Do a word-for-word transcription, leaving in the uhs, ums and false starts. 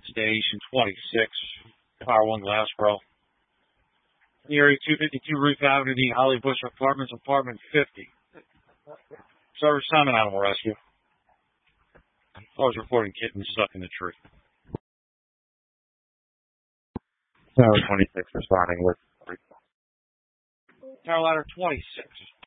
Station twenty-six, Power One Glassboro. Area two fifty-two Ruth Avenue, the Holly Bush Apartments, Apartment fifty. Service Simon Animal Rescue. I was reporting kittens stuck in the tree. Tower twenty-six responding with... Tower Ladder twenty-six.